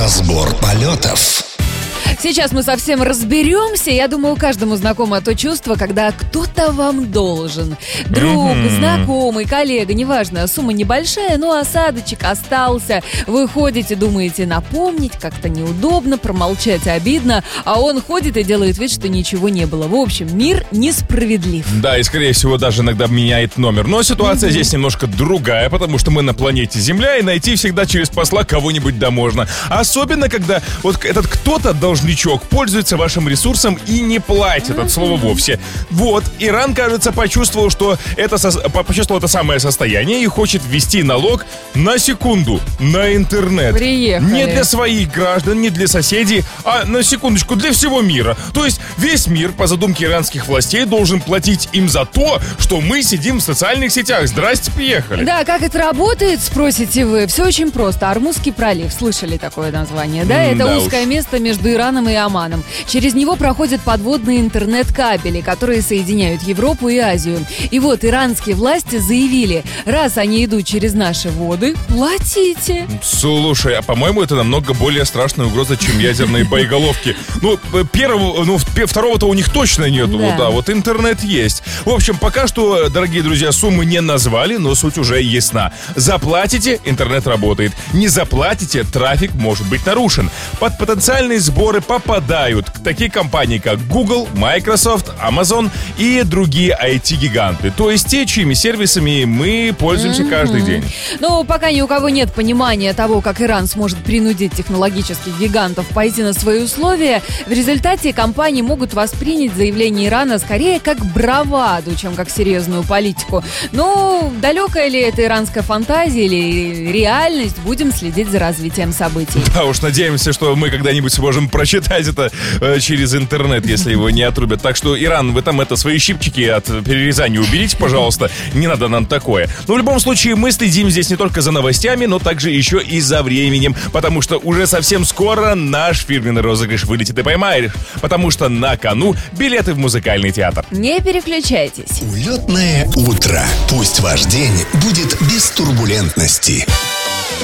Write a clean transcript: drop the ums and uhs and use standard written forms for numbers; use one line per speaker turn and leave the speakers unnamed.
Разбор полетов.
Сейчас мы совсем разберемся. Я думаю, каждому знакомо то чувство, когда кто-то вам должен. Друг, знакомый, коллега, неважно, сумма небольшая, но осадочек остался. Вы ходите, думаете напомнить, как-то неудобно, промолчать обидно, а он ходит и делает вид, что ничего не было. В общем, мир несправедлив.
Да, и скорее всего даже иногда меняет номер. Но ситуация здесь немножко другая, потому что мы на планете Земля, и найти всегда через посла кого-нибудь да можно. Особенно, когда вот этот кто-то должничок пользуется вашим ресурсом и не платит от слова вовсе. Вот, Иран, кажется, почувствовал это самое состояние и хочет ввести налог на секунду на интернет.
Приехали.
Не для своих граждан, не для соседей, а на секундочку для всего мира. То есть весь мир, по задумке иранских властей, должен платить им за то, что мы сидим в социальных сетях. Здрасте, приехали.
Да, как это работает, спросите вы. Все очень просто. Армузский пролив. Слышали такое название, да? Это
да
узкое место между Ираном и Оманом. Через него проходят подводные интернет-кабели, которые соединяют Европу и Азию. И вот иранские власти заявили, раз они идут через наши воды, платите.
Слушай, а по-моему, это намного более страшная угроза, чем ядерные боеголовки. Второго-то у них точно нету.
Да.
Вот интернет есть. В общем, пока что, дорогие друзья, суммы не назвали, но суть уже ясна. Заплатите, интернет работает. Не заплатите, трафик может быть нарушен. Под потенциальные сборы попадают такие компании, как Google, Microsoft, Amazon и другие IT-гиганты. То есть те, чьими сервисами мы пользуемся каждый день.
Но пока ни у кого нет понимания того, как Иран сможет принудить технологических гигантов пойти на свои условия, в результате компании могут воспринять заявление Ирана скорее как браваду, чем как серьезную политику. Но далекая ли это иранская фантазия или реальность, будем следить за развитием событий.
Да уж, надеемся, что мы когда-нибудь сможем прочитать это через интернет, если его не отрубят. Так что, Иран, вы там свои щипчики от перерезания уберите, пожалуйста. Не надо нам такое. Но в любом случае мы следим здесь не только за новостями, но также еще и за временем. Потому что уже совсем скоро наш фирменный розыгрыш «Вылетит и поймаешь». Потому что на кону билеты в музыкальный театр.
Не переключайтесь.
Улетное утро. Пусть ваш день будет без турбулентности.